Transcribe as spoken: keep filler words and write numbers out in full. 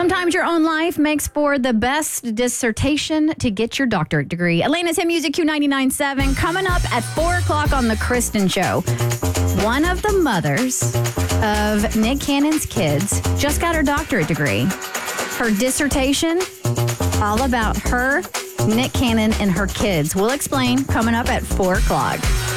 Sometimes your own life makes for the best dissertation to get your doctorate degree. Atlanta's Hit Music Q ninety-nine point seven coming up at four o'clock on The Kristen Show. One of the mothers of Nick Cannon's kids just got her doctorate degree. Her dissertation, all about her, Nick Cannon, and her kids. We'll explain coming up at four o'clock.